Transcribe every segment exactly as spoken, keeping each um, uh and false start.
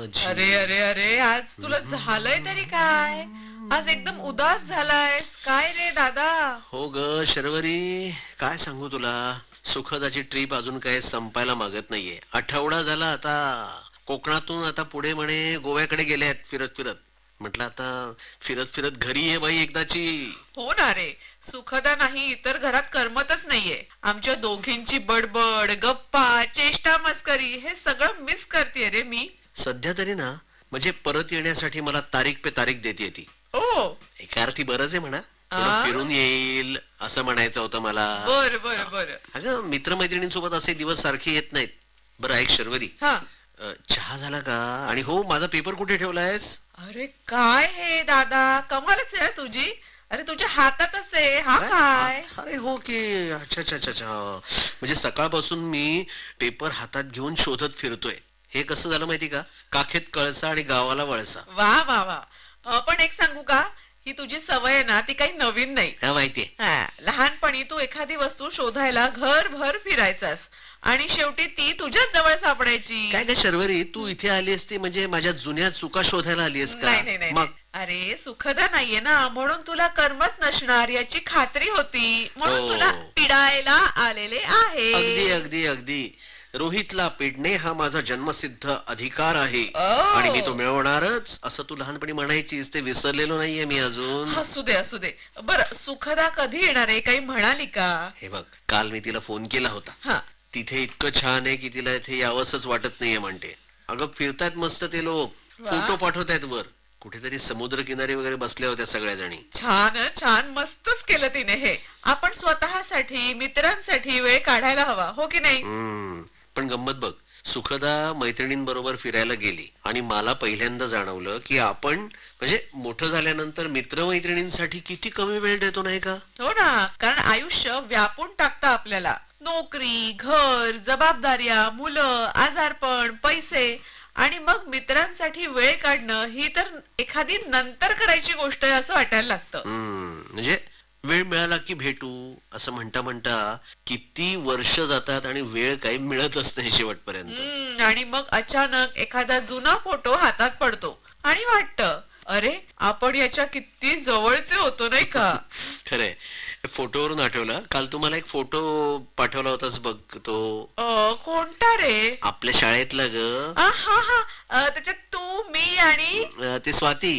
माझी. अरे अरे अरे आज तुला झालंय तरी काय? आज एकदम उदास झालायस काय रे दादा? हो ग शर्वरी, काय सांगू तुला. सुखदाची ट्रिप अजून काही संपायला मागत नाहीये. आठवडा झाला आता. कोकणातून आता पुढे म्हणे गोव्याकडे गेल्यात फिरत फिरत. म्हटलं आता फिरत फिरत घरी ये बाई एकदाची. हो ना रे. सुखदा नाही तर घरात करमतच नाहीये. आमच्या दोघींची बडबड गप्पा चेष्टा मस्करी हे सगळं मिस करते रे मी. सध्या तरी ना म्हणजे परत येण्यासाठी मला तारीख पे तारीख देते ती. ओ एका अर्थी बरंच आहे म्हणा. थोडं आ? फिरून येईल असं म्हणायचं होतं मला. बर बर बर. अगं मित्रमैत्रिणींसोबत असे दिवस सारखे येत नाहीत. बरं ऐक शर्वरी, हा. अ, चहा झाला का? आणि हो, माझा पेपर कुठे ठेवलायस? अरे काय हे दादा कमालच आहे तुझी. अरे तुझ्या हातातच आहे हा काय? अरे हो की. अच्छा अच्छा अच्छा अच्छा. म्हणजे सकाळपासून मी पेपर हातात घेऊन शोधत फिरतोय. हे कसं झालं माहिती का? काखेत कळसा आणि गावाला वळसा. वा वा वा. अ, पण एक सांगू का? ही तुझी सवय आहे ना ती काही नवीन नाही. हा माहितीये. हा, लहानपणी तू एखादी वस्तू शोधायला घरभर फिरायचास आणि शेवटी ती तुझ्याच जवळ सापडायची. काय काय शर्वरी, तू इथे आली असती म्हणजे माझ्या जुन्या चुका शोधायला आलीस का? नाही नाही नाही मग नाही. अरे सुखदा नाहीये ना म्हणून तुला करमत नसणार याची खात्री होती म्हणून हो. तुला पिडायला आलेले आहे. अगदी अगदी अगदी. रोहितला पिडणे हा माझा जन्मसिद्ध अधिकार आहे ओ. आणि मी तो मिळवणारच असं तू लहानपणी म्हणायचीस. ते विसरलेलो नाहीये मी अजून. असू दे असू दे. बर सुखदा कधी येणार आहे काही म्हणाली का? हे बघ, काल मी तिला फोन केला होता. हा. तिथे इतकं छान आहे की तिला इथे यावंसच वाटत नाहीये म्हणते. अगं फिरतायत मस्त ते लोक. वा. फोटो पाठवतायत वर. कुठेतरी समुद्र किनारी वगैरे बसल्या होत्या सगळ्या जणी. छान छान मस्तच केलं तिने हे. आपण स्वतःसाठी मित्रांसाठी वेळ काढायला हवा हो की नाही? हम्म. पण गंमत बघ, सुखदा मैत्रिणींबरोबर फिरायला गेली आणि मला पहिल्यांदा जाणवलं की आपण म्हणजे मोठं झाल्यानंतर मित्रमैत्रिणींसाठी किती कमी वेळ देतो नाही का? हो ना. कारण आयुष्य व्यापून टाकतं आपल्याला. नोकरी घर जबाबदाऱ्या मुलं आजारपण पैसे आणि मग मित्रांसाठी वेळ काढणं ही तर एखादी नंतर करायची गोष्ट आहे असं वाटायला लागतं. हम्म. म्हणजे वेळ मिळाला की भेटू असं म्हणता म्हणता किती वर्ष जातात आणि वेळ काही मिळतच नाही शेवटपर्यंत. हम्म, आणि मग अचानक एखादा जुना फोटो हातात पडतो आणि वाटतं अरे आपण याच्या किती जवळचे होतो नाही का? खरंय. फोटोवरून आठवला, काल तुम्हाला एक फोटो पाठवला होतास बघ तो अ, कोणता रे? आपल्या शाळेतला ग. आ, हा हा. अ, त्याच्यात तू मी आणि अ, ती स्वाती.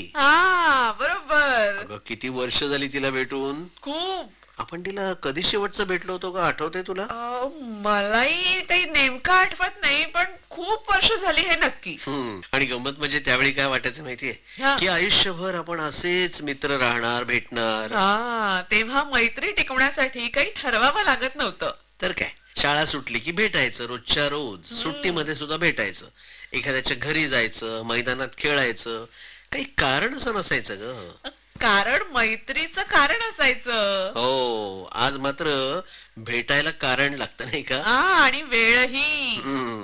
हा बरोबर. अगं किती वर्ष झाली तिला भेटून. खूप. आपण तिला कधी शेवटचं भेटलो होतो का, आठवतंय तुला? अ, मलाही काही नेमकं आठवत नाही पण खूप वर्ष झाली हे नक्की. हम्म. आणि गंमत म्हणजे त्यावेळी काय वाटायचं माहितीये, हा. की आयुष्यभर आपण असेच मित्र राहणार भेटणार. हा तेव्हा मैत्री टिकवण्यासाठी काही ठरवावं लागत नव्हतं. तर काय, शाळा सुटली की भेटायचं रोजच्या रोज. सुट्टीमध्ये सुद्धा भेटायचं. एखाद्याच्या घरी जायचं, मैदानात खेळायचं. काही कारण असं नसायचं ग. कारण मैत्रीचं कारण असायचं. हो. आज मात्र भेटायला कारण लागतं नाही का? हा आणि वेळही. हम्म.